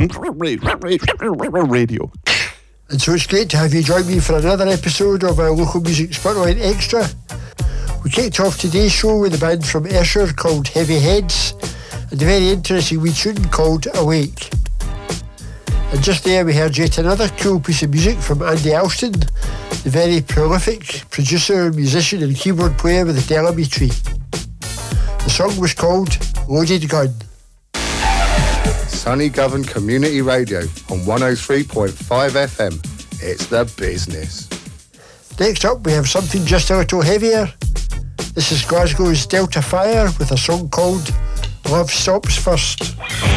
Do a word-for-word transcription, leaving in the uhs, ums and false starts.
Radio. And so it's great to have you join me for another episode of our Local Music Spotlight Extra. We kicked off today's show with a band from Esher called Heavy Heads and a very interesting wee tune called Awake. And just there we heard yet another cool piece of music from Andy Alston, the very prolific producer, musician and keyboard player with the Delamy Tree. The song was called Loaded Gun. Sunny Govan Community Radio on one oh three point five F M. It's the business. Next up we have something just a little heavier. This is Glasgow's Delta Fire with a song called Love Stops First.